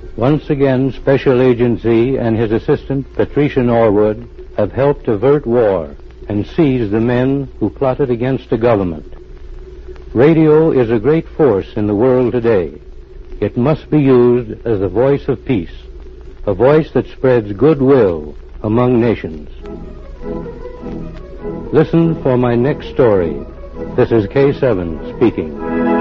Once again, Special Agent Z and his assistant, Patricia Norwood, have helped avert war and seize the men who plotted against the government. Radio is a great force in the world today. It must be used as a voice of peace, a voice that spreads goodwill among nations. Listen for my next story. This is K7 speaking.